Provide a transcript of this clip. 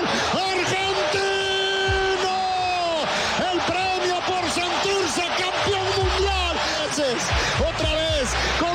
¡Argentino! El premio por Santurce, campeón mundial. Otra vez, con